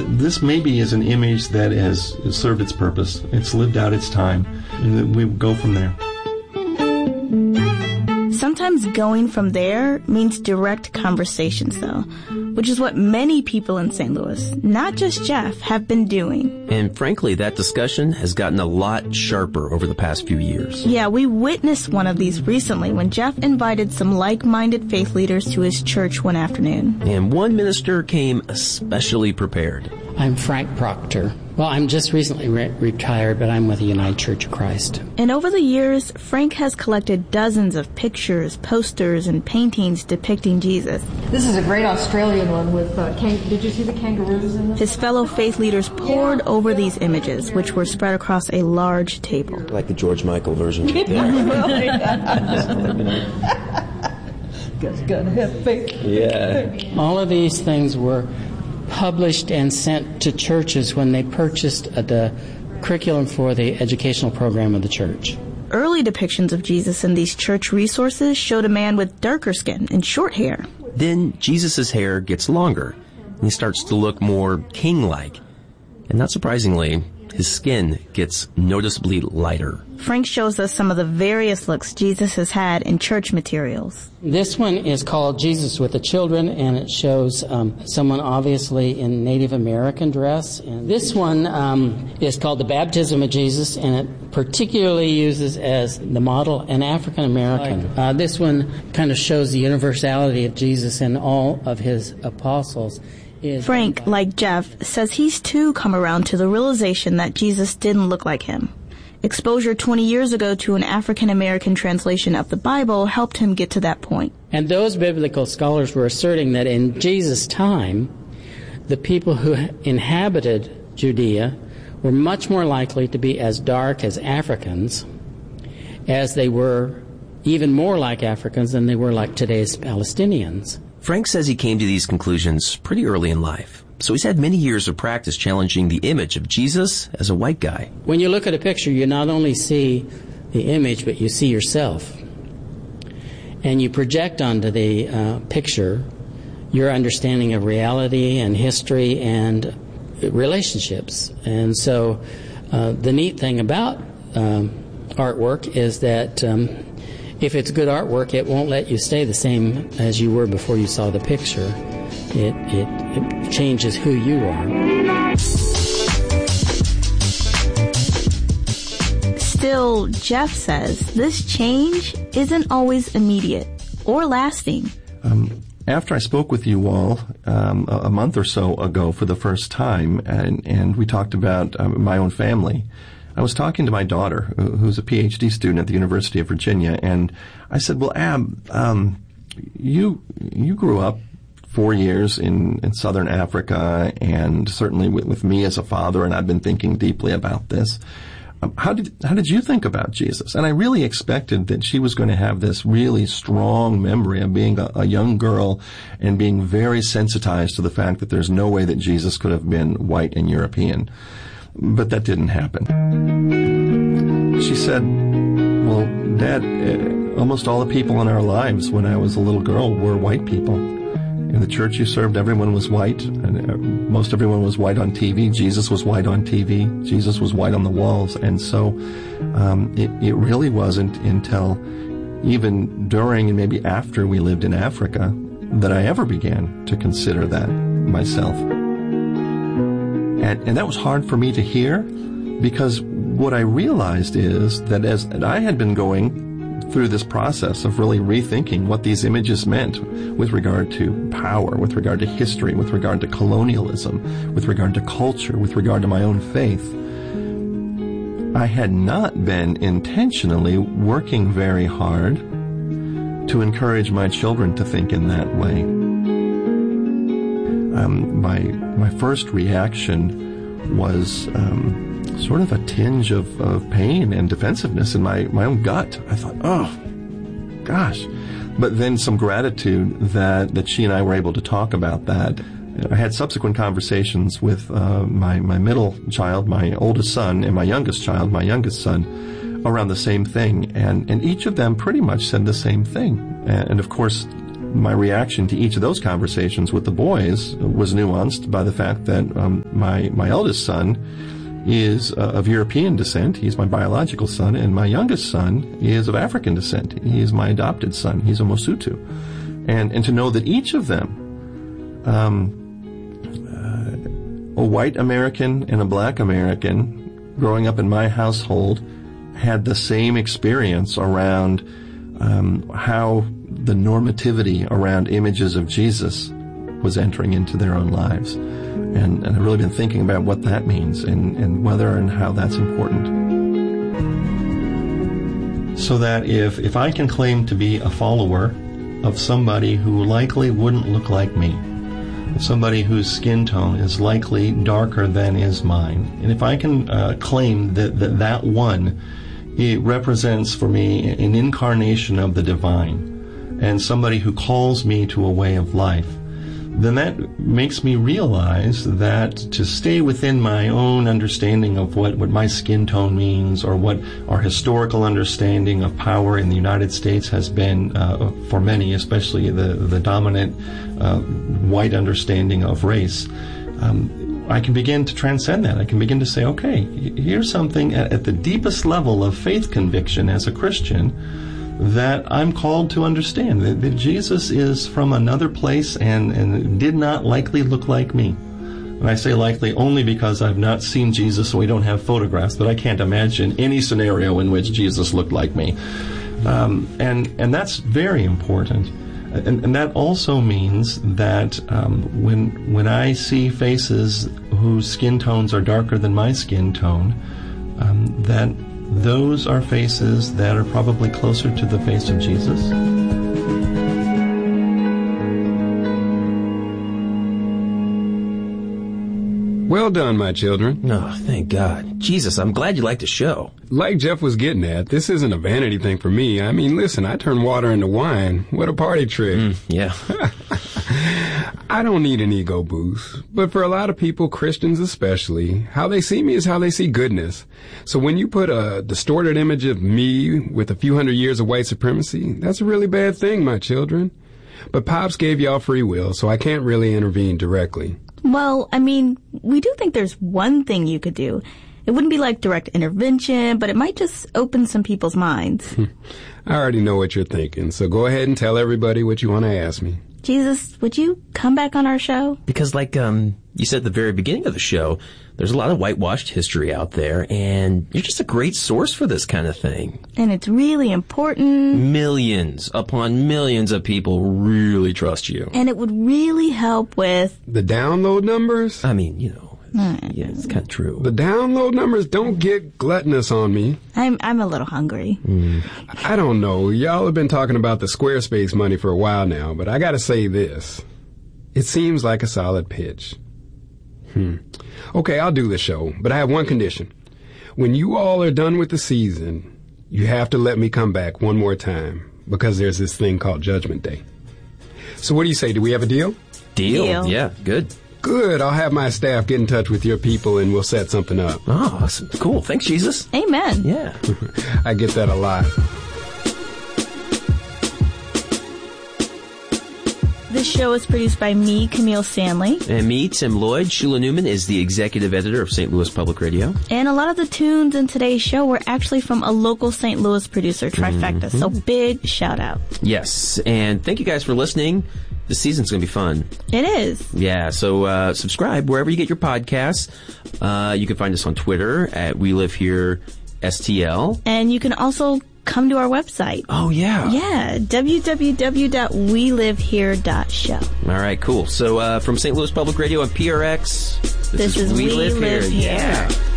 this maybe is an image that has served its purpose. It's lived out its time, and we go from there. Sometimes going from there means direct conversations, though, which is what many people in St. Louis, not just Jeff, have been doing. And frankly, that discussion has gotten a lot sharper over the past few years. Yeah, we witnessed one of these recently when Jeff invited some like-minded faith leaders to his church one afternoon. And one minister came especially prepared. I'm Frank Proctor. Well, I'm just recently retired, but I'm with the United Church of Christ. And over the years, Frank has collected dozens of pictures, posters, and paintings depicting Jesus. This is a great Australian one with, did you see the kangaroos in this? His fellow faith leaders pored over these images, which were spread across a large table. Like the George Michael version. Gotta have faith. Yeah. All of these things were published and sent to churches when they purchased the curriculum for the educational program of the church. Early depictions of Jesus in these church resources showed a man with darker skin and short hair. Then Jesus' hair gets longer, and he starts to look more king-like. And not surprisingly, his skin gets noticeably lighter. Frank shows us some of the various looks Jesus has had in church materials. This one is called Jesus with the Children, and it shows someone obviously in Native American dress. And this one is called The Baptism of Jesus, and it particularly uses as the model an African American. This one kind of shows the universality of Jesus and all of his apostles. Frank, like Jeff, says he's too come around to the realization that Jesus didn't look like him. Exposure 20 years ago to an African-American translation of the Bible helped him get to that point. And those biblical scholars were asserting that in Jesus' time, the people who inhabited Judea were much more likely to be as dark as Africans, as they were even more like Africans than they were like today's Palestinians. Frank says he came to these conclusions pretty early in life, so he's had many years of practice challenging the image of Jesus as a white guy. When you look at a picture, you not only see the image, but you see yourself. And you project onto the picture your understanding of reality and history and relationships. And so the neat thing about artwork is that if it's good artwork, it won't let you stay the same as you were before you saw the picture. It changes who you are. Still, Jeff says this change isn't always immediate or lasting. After I spoke with you all a month or so ago for the first time, and we talked about my own family, I was talking to my daughter, who's a PhD student at the University of Virginia, and I said, well, Ab, you grew up 4 years in southern Africa, and certainly with me as a father, and I've been thinking deeply about this. How did you think about Jesus? And I really expected that she was going to have this really strong memory of being a young girl and being very sensitized to the fact that there's no way that Jesus could have been white and European. But that didn't happen. She said, well, Dad, almost all the people in our lives when I was a little girl were white people. In the church you served, everyone was white. And most everyone was white on TV. Jesus was white on TV. Jesus was white on the walls. And so it really wasn't until even during and maybe after we lived in Africa that I ever began to consider that myself. And that was hard for me to hear, because what I realized is that as I had been going through this process of really rethinking what these images meant with regard to power, with regard to history, with regard to colonialism, with regard to culture, with regard to my own faith, I had not been intentionally working very hard to encourage my children to think in that way. My first reaction was sort of a tinge of pain and defensiveness in my own gut. I thought, oh, gosh. But then some gratitude that she and I were able to talk about that. I had subsequent conversations with my middle child, my oldest son, and my youngest child, my youngest son, around the same thing. And each of them pretty much said the same thing. And of course, my reaction to each of those conversations with the boys was nuanced by the fact that my eldest son is of European descent. He's my biological son, and my youngest son is of African descent. He is my adopted son. He's a Mosotho. And to know that each of them, a white American and a black American, growing up in my household, had the same experience around how the normativity around images of Jesus was entering into their own lives. And I've really been thinking about what that means and whether and how that's important. So that if I can claim to be a follower of somebody who likely wouldn't look like me, somebody whose skin tone is likely darker than is mine, and if I can claim that one, it represents for me an incarnation of the divine and somebody who calls me to a way of life, then that makes me realize that to stay within my own understanding of what my skin tone means, or what our historical understanding of power in the United States has been for many, especially the dominant white understanding of race, I can begin to transcend that. I can begin to say, okay, here's something at the deepest level of faith conviction as a Christian that I'm called to understand, that Jesus is from another place and did not likely look like me. And I say likely only because I've not seen Jesus, so we don't have photographs, but I can't imagine any scenario in which Jesus looked like me. And that's very important. And that also means that when I see faces whose skin tones are darker than my skin tone, that those are faces that are probably closer to the face of Jesus. Well done, my children. Oh, thank God. Jesus, I'm glad you liked the show. Like Jeff was getting at, this isn't a vanity thing for me. I mean, listen, I turn water into wine. What a party trick. Yeah. I don't need an ego boost, but for a lot of people, Christians especially, how they see me is how they see goodness. So when you put a distorted image of me with a few hundred years of white supremacy, that's a really bad thing, my children. But Pops gave y'all free will, so I can't really intervene directly. Well, I mean, we do think there's one thing you could do. It wouldn't be like direct intervention, but it might just open some people's minds. I already know what you're thinking, so go ahead and tell everybody what you want to ask me. Jesus, would you come back on our show? Because like you said at the very beginning of the show, there's a lot of whitewashed history out there, and you're just a great source for this kind of thing. And it's really important. Millions upon millions of people really trust you. And it would really help with... the download numbers? I mean, you know, yeah, it's kind of true. The download numbers don't get gluttonous on me. I'm a little hungry. I don't know. Y'all have been talking about the Squarespace money for a while now, but I gotta say this. It seems like a solid pitch. Okay, I'll do the show, but I have one condition. When you all are done with the season, you have to let me come back one more time, because there's this thing called Judgment Day. So what do you say? Do we have a deal? Deal. Yeah, good. Good. I'll have my staff get in touch with your people and we'll set something up. Oh, awesome. Cool. Thanks, Jesus. Amen. Yeah. I get that a lot. This show is produced by me, Camille Stanley. And me, Tim Lloyd. Shula Newman is the executive editor of St. Louis Public Radio. And a lot of the tunes in today's show were actually from a local St. Louis producer, Trifecta. So big shout out. Yes. And thank you guys for listening. This season's going to be fun. It is. Yeah, so subscribe wherever you get your podcasts. You can find us on Twitter at We Live Here STL. And you can also come to our website. Oh, yeah. Yeah, www.welivehere.show. All right, cool. So from St. Louis Public Radio and PRX, this is We Live Here. Yeah.